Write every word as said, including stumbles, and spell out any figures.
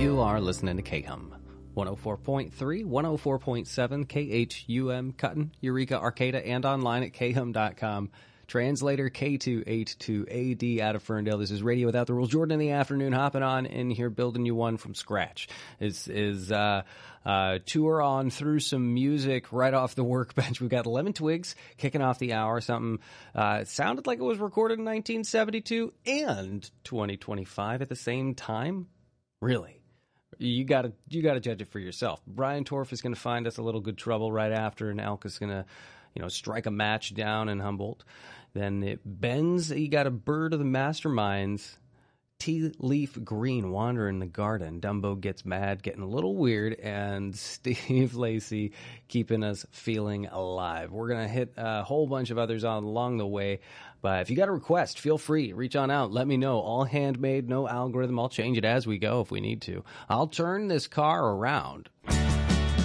You are listening to K H U M. one oh four point three, one oh four point seven, K H U M, Cutton, Eureka, Arcata, and online at K H U M dot com. Translator K two eighty-two A D out of Ferndale. This is Radio Without the Rules. Jordan in the afternoon, hopping on in here, building you one from scratch. This is uh, uh, tour on through some music right off the workbench. We've got eleven Twigs kicking off the hour. Something uh, it sounded like it was recorded in nineteen seventy-two and twenty twenty-five at the same time. Really. You gotta, you gotta judge it for yourself. Brian Torf is gonna find us a little good trouble right after, and Elk is gonna, you know, strike a match down in Humboldt. Then it bends. You got a Bird of the Masterminds, Tea Leaf Green, Wander in the Garden. Dumbo Gets Mad, getting a little weird, and Steve Lacy keeping us feeling alive. We're going to hit a whole bunch of others on along the way, but if you got a request, feel free. Reach on out. Let me know. All handmade, no algorithm. I'll change it as we go if we need to. I'll turn this car around